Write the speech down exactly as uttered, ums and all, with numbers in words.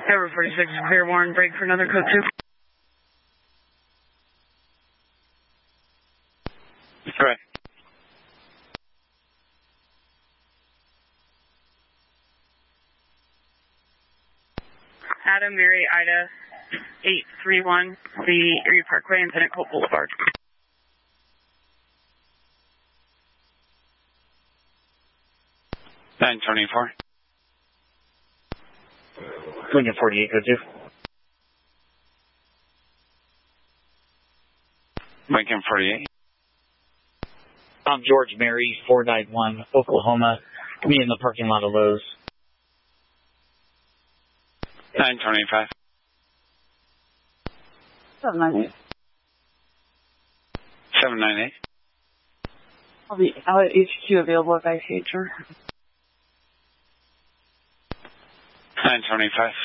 Tower forty-six, clear Warren, break for another code two. Correct. Adam, Mary, Ida, eight three one, the Erie Parkway and Pinnacle Boulevard. nine twenty-four. Lincoln forty-eight, go to. Lincoln forty-eight. I'm George Mary, four nine one, Oklahoma. Me in the parking lot of Lowe's. nine twenty-five. seven nine eight. seven nine eight. I'll be out at H Q available if I see it, sure. nine twenty-five.